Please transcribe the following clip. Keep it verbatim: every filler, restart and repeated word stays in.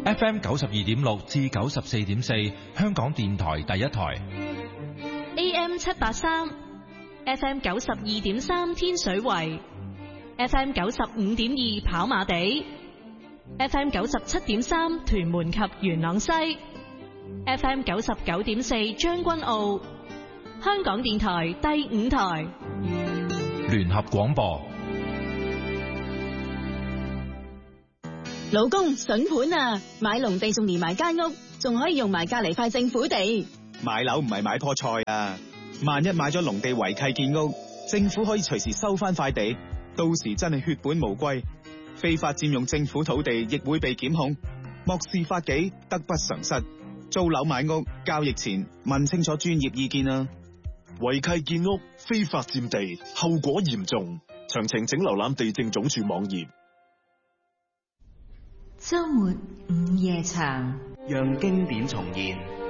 F M 九十二點六至九十四點四，香港電台第一台。 A M 七八三，F M 九十二點三天水圍，F M 九十五點二跑馬地，F M 九十七點三屯門及元朗西，F M 九十九點四將軍澳，香港電台第五台聯合廣播。 老公筍盤啊，買農地仲連埋間屋，仲可以用埋隔籬塊政府地。 買樓唔係買棵菜啊，萬一買咗農地違契建屋，政府可以隨時收翻塊地，到時真係血本無歸，非法佔用政府土地亦會被檢控，漠視法紀，得不償失。租樓買屋交易前問清楚專業意見啊！ 違契建屋、非法佔地，後果嚴重。詳情請瀏覽地政總署網頁。 周末午夜場， 讓經典重現。